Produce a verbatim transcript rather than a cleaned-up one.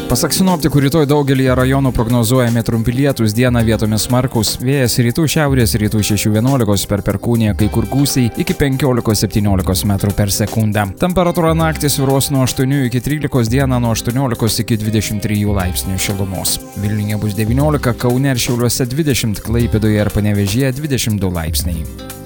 Pasak sinoptikų, rytoj daugelį rajonų prognozuojami trumpi lietūs, dieną vietomis smarkūs, vėjas rytų šiaurės rytų šeši vienuolika per perkūniją, kai kur gūsiai iki penkiolika septyniolika metrų per sekundę. Temperatūra naktį svyruos nuo aštuonių iki trylikos, dieną nuo aštuoniolikos iki dvidešimt trijų laipsnių šilumos. Vilniuje bus devyniolika, Kaune ir Šiauliuose dvidešimt, Klaipėdoje ir Panevėžyje dvidešimt du laipsniai.